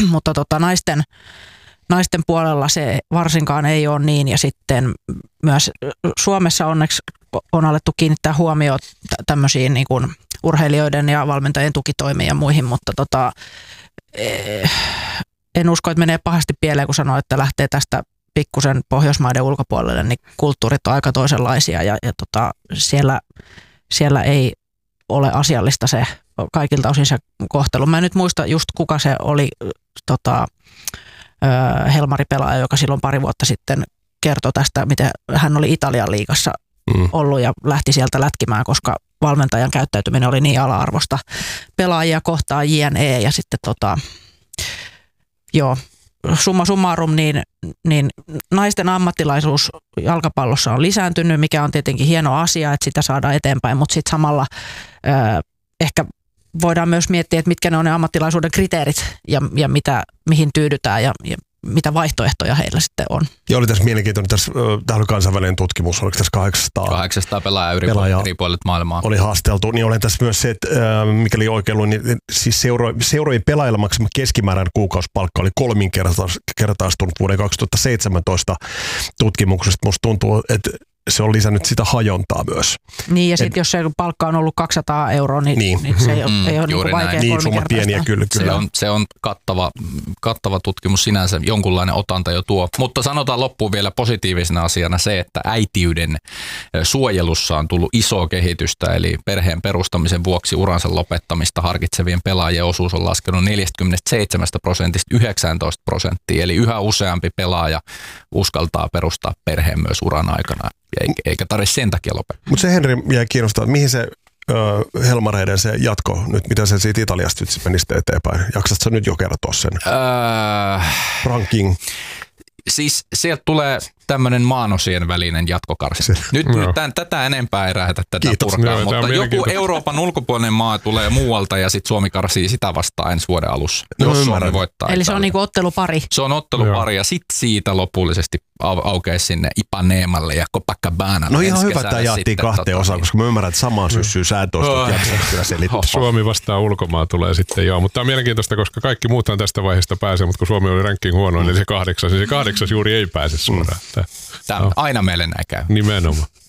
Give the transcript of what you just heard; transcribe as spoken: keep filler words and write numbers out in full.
mutta tota, naisten, naisten puolella se varsinkaan ei ole niin, ja sitten myös Suomessa onneksi on alettu kiinnittää huomioon tämmöisiin niin kuin urheilijoiden ja valmentajien tukitoimiin ja muihin, mutta tota, en usko, että menee pahasti pieleen, kun sanoo, että lähtee tästä pikkusen Pohjoismaiden ulkopuolelle, niin kulttuurit on aika toisenlaisia ja, ja tota, siellä, siellä ei ole asiallista se kaikilta osin se kohtelu. Mä en nyt muista just kuka se oli tota, Helmari-pelaaja, joka silloin pari vuotta sitten kertoi tästä, miten hän oli Italian liigassa mm. ollut ja lähti sieltä lätkimään, koska valmentajan käyttäytyminen oli niin ala-arvosta pelaajia kohtaan jne. Ja sitten tota, joo, summa summarum, niin, niin naisten ammattilaisuus jalkapallossa on lisääntynyt, mikä on tietenkin hieno asia, että sitä saadaan eteenpäin, mutta sitten samalla ö, ehkä voidaan myös miettiä, että mitkä ne on ne ammattilaisuuden kriteerit ja, ja mitä, mihin tyydytään ja, ja mitä vaihtoehtoja heillä sitten on. Ja oli tässä mielenkiintoinen, tässä, tämä oli kansainvälinen tutkimus, oliko tässä kahdeksansataa? kahdeksansataa pelaajaa eri, pelaajaa eri puolet maailmaa. Oli haasteltu, niin olen tässä myös se, että mikäli oikein luin, niin siis seuro, seurojen pelaajilla maksama keskimääräinen kuukausipalkka oli kolminkertaistunut vuoden kaksituhattaseitsemäntoista tutkimuksesta. Musta tuntuu, että se on lisännyt sitä hajontaa myös. Niin, ja sitten jos se palkka on ollut kaksisataa euroa, niin, niin. niin se ei ole, mm, ei ole niin vaikea niin, summa pieniä, kyllä, kyllä. Se on, se on kattava, kattava tutkimus sinänsä, jonkunlainen otanta jo tuo. Mutta sanotaan loppuun vielä positiivisena asiana se, että äitiyden suojelussa on tullut isoa kehitystä, eli perheen perustamisen vuoksi uransa lopettamista harkitsevien pelaajien osuus on laskenut neljästäkymmenestäseitsemästä prosentista yhdeksääntoista prosenttia, eli yhä useampi pelaaja uskaltaa perustaa perheen myös uran aikana. Eikä tarvitse sen takia lopettaa. Mutta se Henri jäi kiinnostaa, että mihin se ö, Helmareiden se jatko nyt, mitä se siitä Italiasta nyt meni sitten eteenpäin? Jaksatko sä nyt jo kertoa sen? Öö, Ranking. Siis sieltä tulee tämmöinen maanosien välinen jatkokarsinta. Nyt, no. nyt tämän, tätä enempää ei lähdetä tätä Kiitos, purkaa, no, mutta joku Euroopan ulkopuolinen maa tulee muualta ja sitten Suomi karsii sitä vastaan ensi vuoden alussa, no, jos Suomi voittaa. Eli se on niinku ottelupari. Se on ottelupari ja sitten siitä lopullisesti au- aukeisi sinne Ipanemalle ja Copacabanalle. No ihan hyvä, että tämä jaettiin kahteen tota, osaan, koska mä ymmärrän, että samaan syssyyn sä et olisi jaksaa kyllä selittää. Suomi vastaan ulkomaa tulee sitten joo, mutta tämä on mielenkiintoista, koska kaikki muuthan tästä vaiheesta pääsee, mutta kun Suomi oli ranking huono, niin se kahdeksas, niin se kahdeksas juuri ei pääse suoraan. Tämä on aina meille näin käy. Nimenomaan.